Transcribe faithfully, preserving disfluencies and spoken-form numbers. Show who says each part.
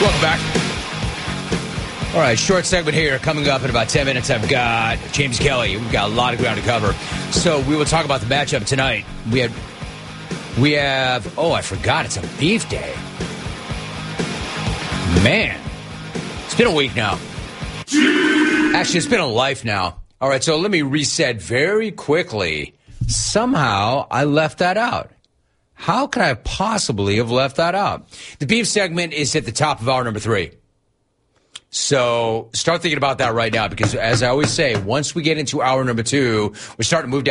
Speaker 1: Welcome back. All right, short segment here. Coming up in about ten minutes, I've got James Kelly. We've got a lot of ground to cover. So we will talk about the matchup tonight. We had, we have, oh, I forgot, it's a beef day. Man, it's been a week now. Actually, it's been a life now. All right, so let me reset very quickly. Somehow, I left that out. How could I possibly have left that out? The beef segment is at the top of hour number three. So start thinking about that right now because, as I always say, once we get into hour number two, we're starting to move down.